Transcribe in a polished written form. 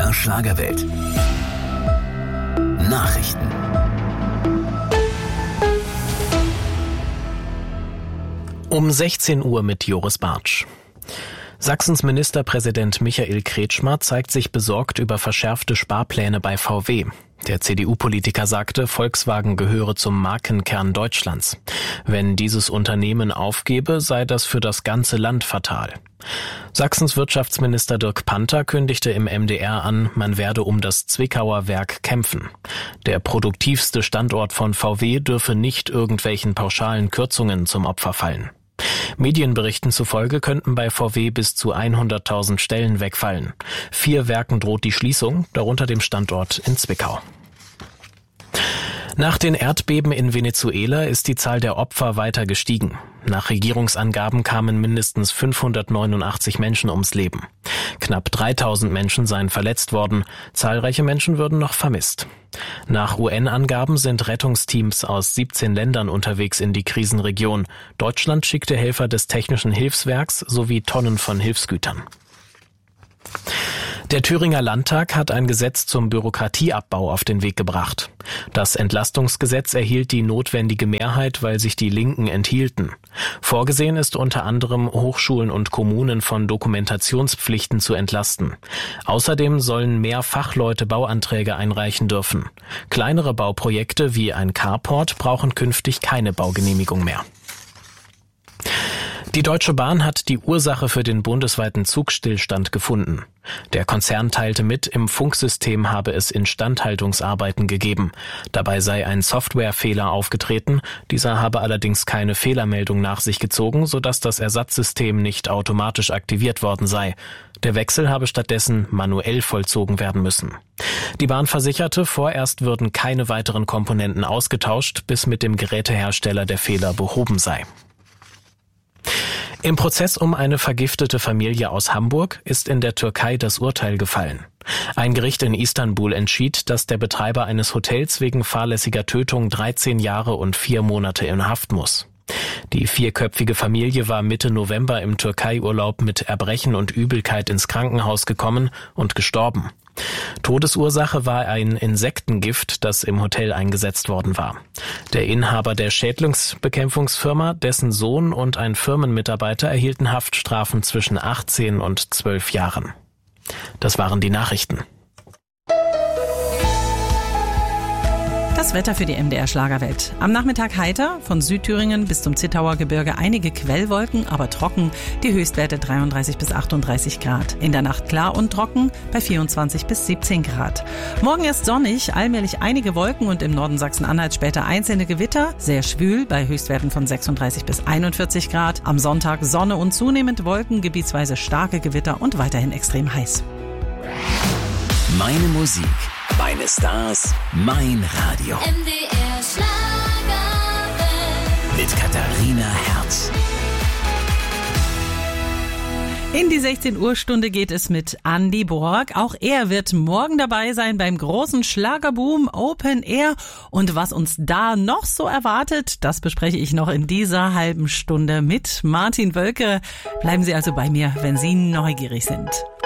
MDR Schlagerwelt. Nachrichten. Um 16 Uhr mit Joris Bartsch. Sachsens Ministerpräsident Michael Kretschmer zeigt sich besorgt über verschärfte Sparpläne bei VW. Der CDU-Politiker sagte, Volkswagen gehöre zum Markenkern Deutschlands. Wenn dieses Unternehmen aufgebe, sei das für das ganze Land fatal. Sachsens Wirtschaftsminister Dirk Panther kündigte im MDR an, man werde um das Zwickauer Werk kämpfen. Der produktivste Standort von VW dürfe nicht irgendwelchen pauschalen Kürzungen zum Opfer fallen. Medienberichten zufolge könnten bei VW bis zu 100.000 Stellen wegfallen. 4 Werken droht die Schließung, darunter dem Standort in Zwickau. Nach den Erdbeben in Venezuela ist die Zahl der Opfer weiter gestiegen. Nach Regierungsangaben kamen mindestens 589 Menschen ums Leben. Knapp 3000 Menschen seien verletzt worden, zahlreiche Menschen würden noch vermisst. Nach UN-Angaben sind Rettungsteams aus 17 Ländern unterwegs in die Krisenregion. Deutschland schickte Helfer des Technischen Hilfswerks sowie Tonnen von Hilfsgütern. Der Thüringer Landtag hat ein Gesetz zum Bürokratieabbau auf den Weg gebracht. Das Entlastungsgesetz erhielt die notwendige Mehrheit, weil sich die Linken enthielten. Vorgesehen ist unter anderem, Hochschulen und Kommunen von Dokumentationspflichten zu entlasten. Außerdem sollen mehr Fachleute Bauanträge einreichen dürfen. Kleinere Bauprojekte wie ein Carport brauchen künftig keine Baugenehmigung mehr. Die Deutsche Bahn hat die Ursache für den bundesweiten Zugstillstand gefunden. Der Konzern teilte mit, im Funksystem habe es Instandhaltungsarbeiten gegeben. Dabei sei ein Softwarefehler aufgetreten. Dieser habe allerdings keine Fehlermeldung nach sich gezogen, sodass das Ersatzsystem nicht automatisch aktiviert worden sei. Der Wechsel habe stattdessen manuell vollzogen werden müssen. Die Bahn versicherte, vorerst würden keine weiteren Komponenten ausgetauscht, bis mit dem Gerätehersteller der Fehler behoben sei. Im Prozess um eine vergiftete Familie aus Hamburg ist in der Türkei das Urteil gefallen. Ein Gericht in Istanbul entschied, dass der Betreiber eines Hotels wegen fahrlässiger Tötung 13 Jahre und 4 Monate in Haft muss. Die 4-köpfige Familie war Mitte November im Türkei-Urlaub mit Erbrechen und Übelkeit ins Krankenhaus gekommen und gestorben. Todesursache war ein Insektengift, das im Hotel eingesetzt worden war. Der Inhaber der Schädlingsbekämpfungsfirma, dessen Sohn und ein Firmenmitarbeiter erhielten Haftstrafen zwischen 18 und 12 Jahren. Das waren die Nachrichten. Das Wetter für die MDR Schlagerwelt. Am Nachmittag heiter, von Südthüringen bis zum Zittauer Gebirge einige Quellwolken, aber trocken, die Höchstwerte 33 bis 38 Grad. In der Nacht klar und trocken bei 24 bis 17 Grad. Morgen erst sonnig, allmählich einige Wolken und im Norden Sachsen-Anhalt später einzelne Gewitter, sehr schwül bei Höchstwerten von 36 bis 41 Grad. Am Sonntag Sonne und zunehmend Wolken, gebietsweise starke Gewitter und weiterhin extrem heiß. Meine Musik, meine Stars, mein Radio. MDR Schlagerwelt. Mit Katharina Herz. In die 16 Uhr Stunde geht es mit Andi Borg. Auch er wird morgen dabei sein beim großen Schlagerboom Open Air. Und was uns da noch so erwartet, das bespreche ich noch in dieser halben Stunde mit Martin Wölke. Bleiben Sie also bei mir, wenn Sie neugierig sind.